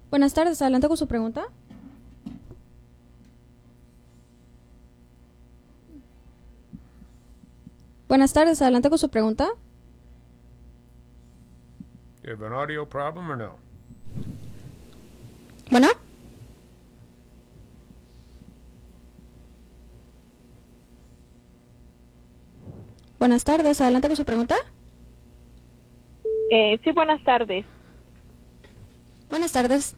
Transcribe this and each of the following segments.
Buenas tardes, adelante con su pregunta. Buenas tardes, adelante con su pregunta. You have an audio problem or no? Bueno. Buenas tardes, adelante con su pregunta. Sí, buenas tardes. Buenas tardes.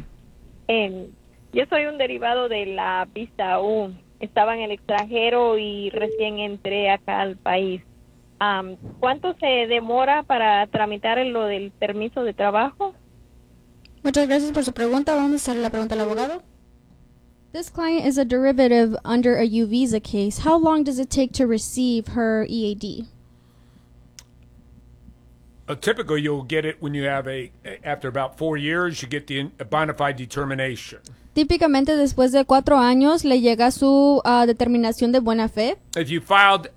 Yo soy un derivado de la visa U. Estaba en el extranjero y recién entré acá al país. ¿Cuánto se demora para tramitar lo del permiso de trabajo? Muchas gracias por su pregunta. Vamos a hacer la pregunta al abogado. This client is a derivative under a U visa case. How long does it take to receive her EAD? Typically, you'll get it when you have after about 4 years, you get a bona fide determination. Típicamente después de 4 años le llega su determinación de buena fe. If you filed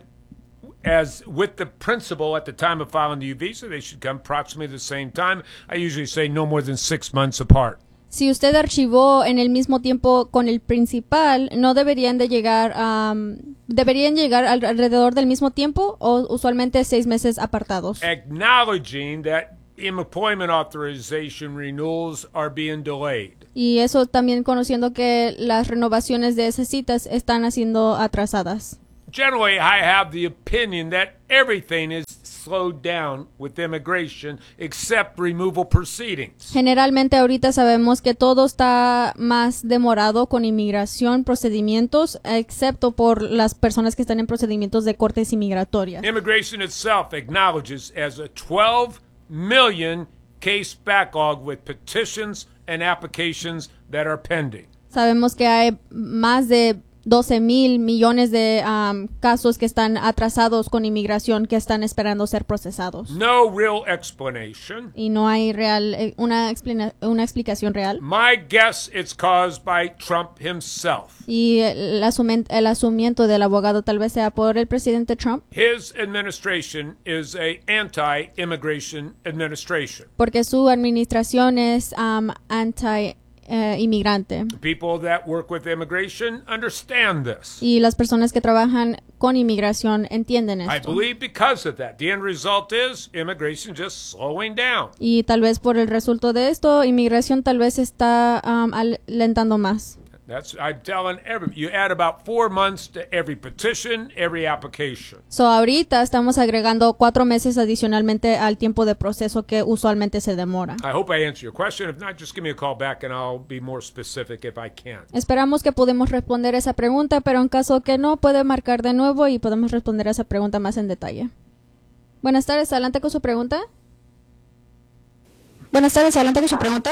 as with the principal at the time of filing the U visa, they should come approximately the same time. I usually say no more than 6 months apart. Si usted archivó en el mismo tiempo con el principal, no deberían de llegar, deberían llegar alrededor del mismo tiempo o usualmente 6 meses apartados. Acknowledging that employment authorization renewals are being delayed. Y eso también conociendo que las renovaciones de esas citas están siendo atrasadas. Generally, I have the opinion that everything is slowed down with immigration except removal proceedings. Generalmente ahorita sabemos que todo está más demorado con inmigración, procedimientos, excepto por las personas que están en procedimientos de cortes inmigratorias. Immigration itself acknowledges as a 12 million case backlog with petitions and applications that are pending. Sabemos que hay más de 12,000 millones de casos que están atrasados con inmigración que están esperando ser procesados. No real explanation. Y no hay una explicación real. My guess it's caused by Trump himself. Y el asumimiento del abogado tal vez sea por el presidente Trump. His administration is a anti-immigration administration. Porque su administración es inmigrante. People that work with immigration understand this. Y las personas que trabajan con inmigración entienden I esto. believe because of that, the end result is immigration just slowing down. Y tal vez por el resultado de esto, inmigración tal vez está alentando más. I'm telling you add about 4 months to every petition, every application. So ahorita estamos agregando 4 meses adicionalmente al tiempo de proceso que usualmente se demora. I hope I answer your question. If not, just give me a call back and I'll be more specific if I can. Esperamos que podamos responder esa pregunta, pero en caso que no, puede marcar de nuevo y podemos responder a esa pregunta más en detalle. Buenas tardes, adelante con su pregunta. Buenas tardes, adelante con su pregunta.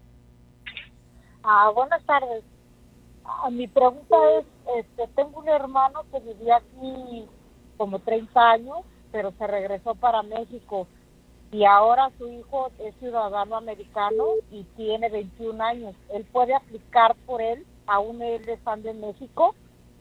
Buenas tardes. Mi pregunta es, tengo un hermano que vivía aquí como 30 años, pero se regresó para México y ahora su hijo es ciudadano americano y tiene 21 años. ¿Él puede aplicar por él, aún él estando en México?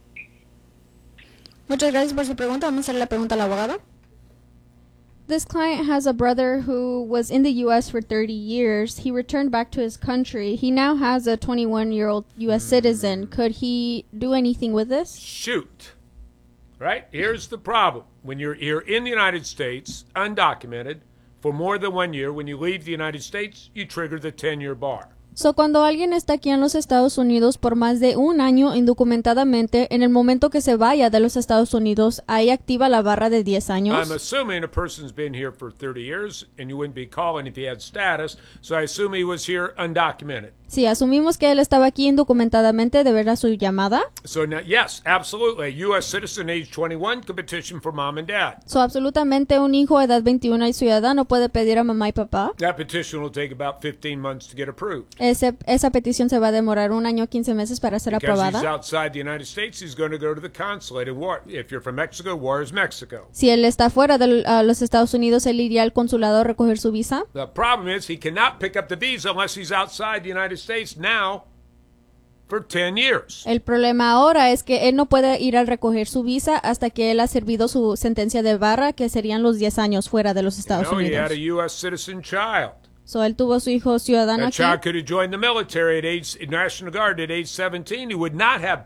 Muchas gracias por su pregunta. Vamos a hacer la pregunta al abogado. This client has a brother who was in the U.S. for 30 years. He returned back to his country. He now has a 21-year-old U.S. citizen. Could he do anything with this? Shoot. Right? Here's the problem. When you're here in the United States, undocumented, for more than 1 year, when you leave the United States, you trigger the 10-year bar. So, cuando alguien está aquí en los Estados Unidos por más de 1 año indocumentadamente, en el momento que se vaya de los Estados Unidos, ahí activa la barra de 10 años. I'm assuming a person's been here for 30 years, and you wouldn't be calling if he had status, so I assume he was here undocumented. Si asumimos que él estaba aquí indocumentadamente, ¿de verdad su llamada? So, now, yes, absolutely. A U.S. citizen age 21 could petition for mom and dad. So, absolutamente un hijo de edad 21 y ciudadano puede pedir a mamá y papá. That petition will take about 15 months to get approved. Esa petición se va a demorar 1 año 15 meses para ser Because he's aprobada. outside the United States, he's going to go to the consulate. If you're from Mexico, Juarez, Mexico. Si él está fuera de los Estados Unidos, él iría al consulado a recoger su visa. The problem is he cannot pick up the visa unless he's outside the United States now for 10 years. El problema ahora es que él no puede ir a recoger su visa hasta que él ha servido su sentencia de barra, que serían los 10 años fuera de los Estados He Unidos. had a U.S. citizen child. So él tuvo su hijo ciudadano That aquí. child could have joined the military at National Guard at age 17. He would not have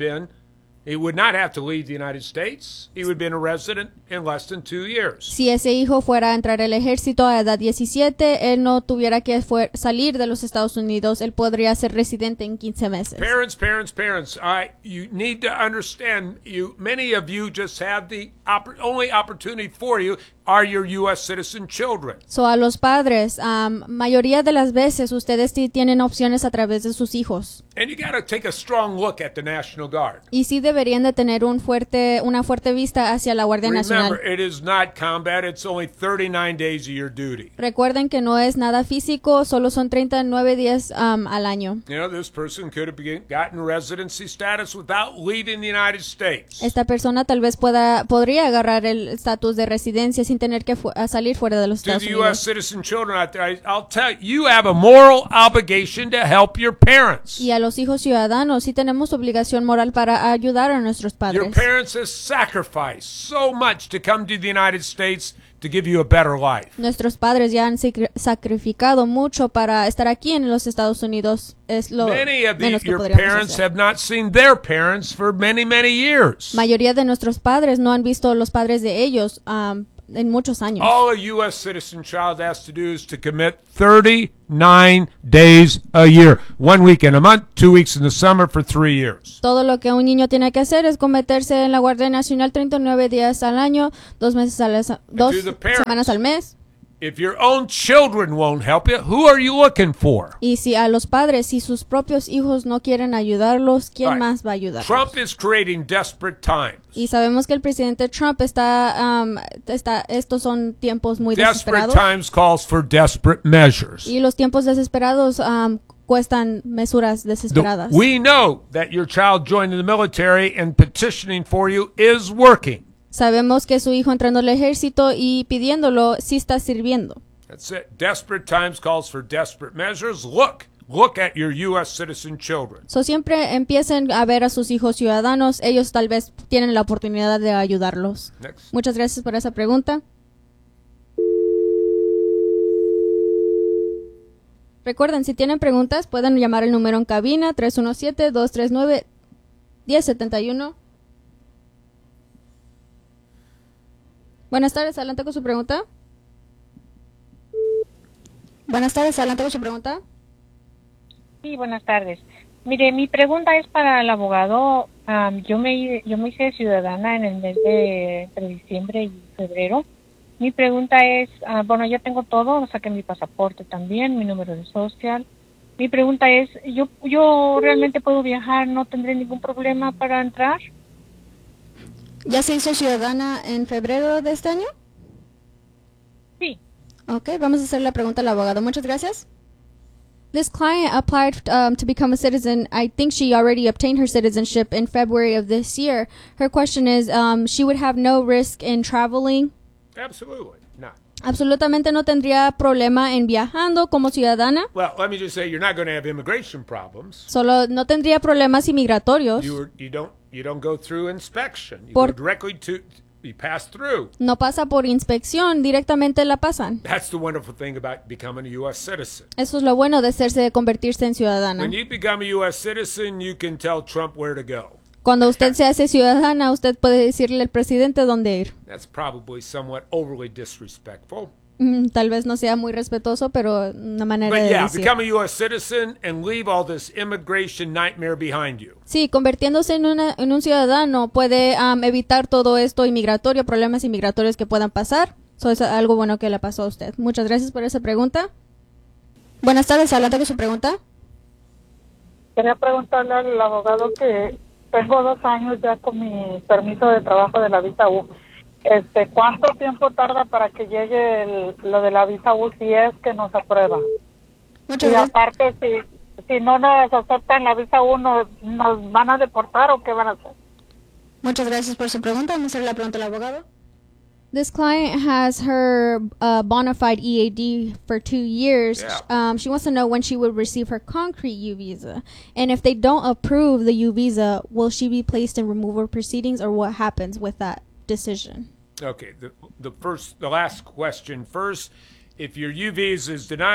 to leave the United States. He would have been a resident in less than 2 years. Si ese hijo fuera a entrar al ejército a edad 17, él no tuviera que salir de los Estados Unidos. Él podría ser residente en 15 meses. Parents, you need to understand, many of you just have the only opportunity for you are your U.S. citizen children. So a los padres, mayoría de las veces ustedes sí tienen opciones a través de sus hijos. And you got to take a strong look at the National Guard. Y sí deberían de tener una fuerte vista hacia la Guardia Remember, Nacional. it is not combat. It's only 39 days of your duty. Recuerden que no es nada físico, solo son 39 días al año. You know, this person could have gotten residency status without leaving the United States. Esta persona tal vez podría agarrar el estatus de residencia sin tener que salir fuera de los To Estados the U.S. Unidos. citizen children out there, I'll tell you, you have a moral obligation to help your parents. Y a los hijos ciudadanos sí tenemos obligación moral para ayudar a nuestros Your padres. parents have sacrificed so much to come to the United States to give you a better life. Nuestros padres ya han sacrificado mucho para estar aquí en los Estados Unidos. Es lo Many of menos que your podríamos parents hacer. have not seen their parents for many, many years. Mayoría de nuestros padres no han visto los padres de ellos en muchos años. All a U.S. citizen child has to do is to commit 39 days a year. 1 week in a month, 2 weeks in the summer for 3 years. Todo lo que un niño tiene que hacer es cometerse en la Guardia Nacional 39 días al año, 2 meses dos to the parents. semanas al mes. If your own children won't help you, who are you looking for? Y si a los padres, si sus propios hijos no quieren ayudarlos, ¿quién Right. más va a ayudar? Trump is creating desperate times. Y sabemos que el presidente Trump estos son tiempos muy Desperate desesperados. times calls for desperate measures. Y los tiempos desesperados cuestan mesuras desesperadas. We know that your child joining the military and petitioning for you is working. Sabemos que su hijo entrando al ejército y pidiéndolo sí está sirviendo. That's it. Desperate times calls for desperate measures. Look at your U.S. citizen children. So siempre empiecen a ver a sus hijos ciudadanos. Ellos tal vez tienen la oportunidad de ayudarlos. Next. Muchas gracias por esa pregunta. Recuerden, si tienen preguntas, pueden llamar el número en cabina 317-239-1071. Buenas tardes, adelante con su pregunta. Buenas tardes, adelante con su pregunta. Sí, buenas tardes. Mire, mi pregunta es para el abogado. Yo me hice ciudadana en el mes de entre diciembre y febrero. Mi pregunta es, bueno, ya tengo todo, saqué mi pasaporte también, mi número de social. Mi pregunta es, ¿yo realmente puedo viajar? ¿No tendré ningún problema para entrar? ¿Ya se hizo ciudadana en febrero de este año? Sí. Ok, vamos a hacer la pregunta al abogado. Muchas gracias. This client applied to become a citizen. I think she already obtained her citizenship in February of this year. Her question is, she would have no risk in traveling. Absolutely not. Absolutamente no tendría problema en viajando como ciudadana. Well, let me just say, you're not going to have immigration problems. Solo no tendría problemas inmigratorios. You don't go through inspection. You Por- go directly you pass through. No pasa por inspección, directamente la pasan. That's the wonderful thing about becoming a U.S. citizen. Eso es lo bueno de convertirse en ciudadana. When you become a U.S. citizen, you can tell Trump where to go. Cuando usted se hace ciudadana, usted puede decirle al presidente dónde ir. That's probably somewhat overly disrespectful. Tal vez no sea muy respetuoso, pero una manera But de yeah, decir. become a U.S. citizen and leave all this immigration nightmare behind you. Sí, convirtiéndose en un ciudadano puede evitar todo esto inmigratorio, problemas inmigratorios que puedan pasar. Eso es algo bueno que le pasó a usted. Muchas gracias por esa pregunta. Buenas tardes, adelante con su pregunta. Quería preguntarle al abogado que tengo 2 años ya con mi permiso de trabajo de la visa U. ¿Cuánto tiempo tarda para que llegue lo de la visa U si es que nos aprueba? Muchas Y gracias. aparte, si no nos aceptan la visa U, ¿nos van a deportar o qué van a hacer? Muchas gracias por su pregunta. Vamos a hacer la pregunta al abogado. This client has her bona fide EAD for 2 years. Yeah. She wants to know when she would receive her concrete U visa. And if they don't approve the U visa, will she be placed in removal proceedings, or what happens with that decision? Okay, the last question first. If your U visa is denied,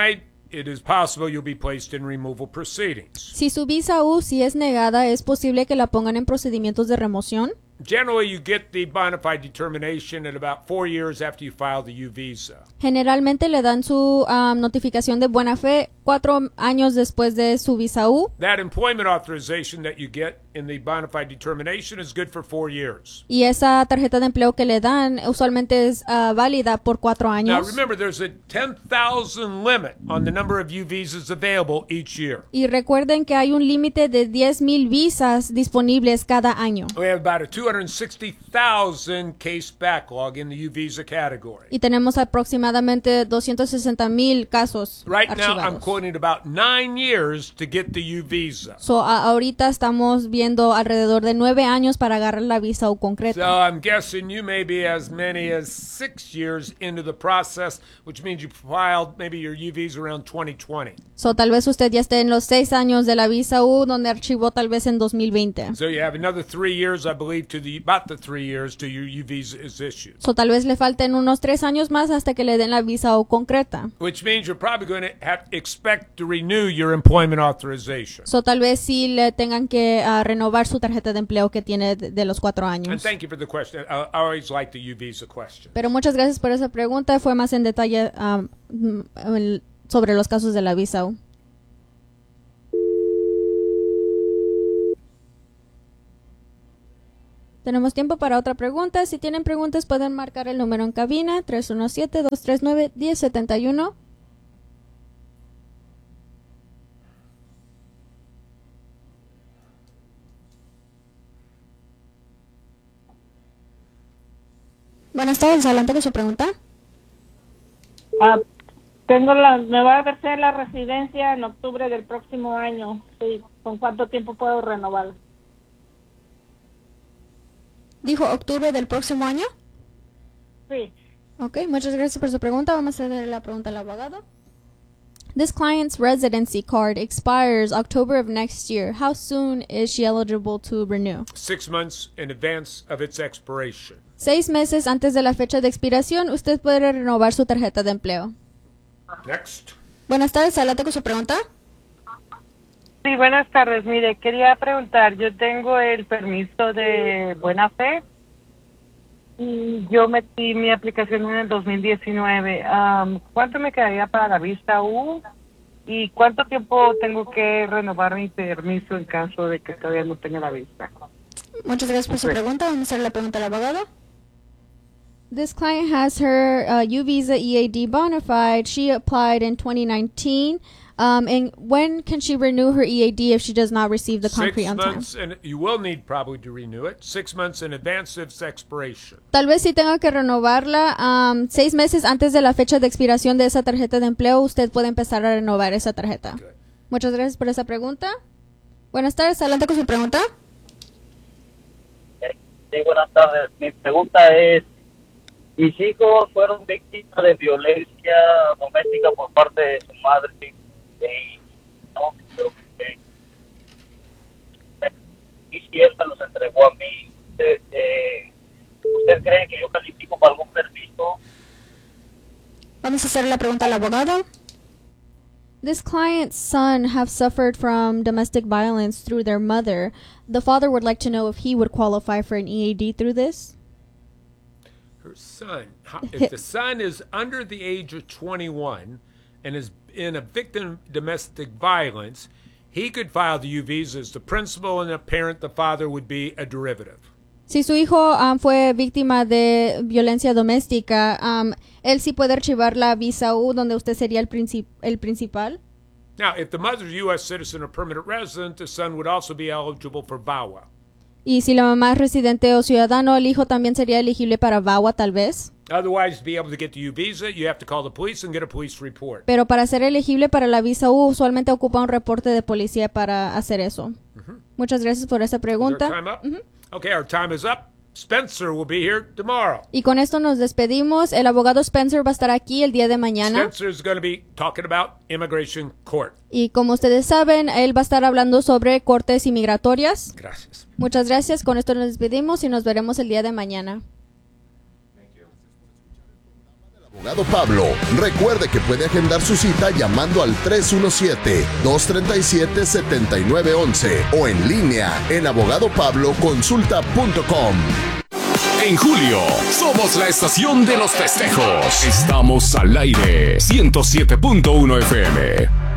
it is possible you'll be placed in removal proceedings. Si su visa U si es negada, es posible que la pongan en procedimientos de remoción. Generally, you get the bona fide determination at about 4 years after you file the U visa. Generalmente le dan su notificación de buena fe 4 años después de su visa U. That employment authorization that you get in the bona fide determination is good for 4 years. Y esa tarjeta de empleo que le dan usualmente es válida por 4 Now, años. remember, there's a 10,000 limit on the number of U visas available each year. Y recuerden que hay un límite de 10,000 visas disponibles cada año. We have about a 260,000 case backlog in the U visa category. Y tenemos aproximadamente 260,000 casos Right now, I'm archivados. quoting about 9 years to get the U visa. So, ahorita estamos viendo alrededor de 9 años para agarrar la visa U So concreta. I'm guessing you may be as many as 6 years into the process, which means you filed maybe your U visa around 2020. So, tal vez usted ya esté en los 6 años de la visa U, donde archivó tal vez en 2020. So you have another 3 years, I believe, about the 3 years to your U visa is issued. So, tal vez le falten unos 3 años más hasta que le den la visa U concreta. Which means you're probably going to expect to renew your employment authorization. So, tal vez sí le tengan que renovar su tarjeta de empleo que tiene de los 4 And años. thank you for the question. I always like the U visa question. Pero muchas gracias por esa pregunta. Fue más en detalle sobre los casos de la visa U. Tenemos tiempo para otra pregunta. Si tienen preguntas pueden marcar el número en cabina 317-239-1071. Buenas tardes, adelante con su pregunta. Me va a vencer la residencia en octubre del próximo año. Sí, ¿con cuánto tiempo puedo renovarla? ¿Dijo octubre del próximo año? Sí. Ok, muchas gracias por su pregunta. Vamos a hacer la pregunta al abogado. This client's residency card expires October of next year. How soon is she eligible to renew? 6 months in advance of its expiration. 6 meses antes de la fecha de expiración, usted puede renovar su tarjeta de empleo. Next. Buenas tardes, adelante con su pregunta. Sí, buenas tardes. Mire, quería preguntar, yo tengo el permiso de buena fe y yo metí mi aplicación en el 2019. ¿Cuánto me quedaría para la visa U? ¿Y cuánto tiempo tengo que renovar mi permiso en caso de que todavía no tenga la visa? Muchas gracias por su pregunta. Vamos a hacer la pregunta al abogado. This client has her U visa EAD bona fide. She applied in 2019. And when can she renew her EAD if she does not receive the 6 concrete on time? months, and you will need probably to renew it. 6 months in advance of its expiration. Tal vez sí tenga que renovarla 6 meses antes de la fecha de expiración de esa tarjeta de empleo. Usted puede empezar a renovar esa tarjeta. Good. Muchas gracias por esa pregunta. Buenas tardes, adelante con su pregunta. Sí, buenas tardes. Mi pregunta es, mis hijos fueron víctimas de violencia doméstica por parte de su madre. No, creo que y si esta los entregó a mí, ¿usted cree que yo califico para algún permiso? Vamos a hacer la pregunta al abogado. This client's son have suffered from domestic violence through their mother. The father would like to know if he would qualify for an EAD through this. Her son, if the son is under the age of 21 and is in a victim of domestic violence, he could file the U visa as the principal, and the parent, the father, would be a derivative. Si su hijo fue víctima de violencia doméstica, él sí puede archivar la visa U donde usted sería el principal. Now, if the mother's a U.S. citizen or permanent resident, the son would also be eligible for VAWA. Y si la mamá es residente o ciudadano, el hijo también sería elegible para VAWA tal vez. Otherwise, to be able to get the U visa, you have to call the police and get a police report. Pero para ser elegible para la visa U, usualmente ocupa un reporte de policía para hacer eso. Muchas gracias por esa Is our pregunta. time up? Okay, our time is up. Spencer will be here tomorrow. Y con esto nos despedimos. El abogado Spencer va a estar aquí el día de mañana. Spencer is going to be talking about immigration court. Y como ustedes saben, él va a estar hablando sobre cortes inmigratorias. Gracias. Muchas gracias. Con esto nos despedimos y nos veremos el día de mañana. Abogado Pablo, recuerde que puede agendar su cita llamando al 317-237-7911 o en línea en abogadopabloconsulta.com. En julio, somos la estación de los festejos. Estamos al aire, 107.1 FM.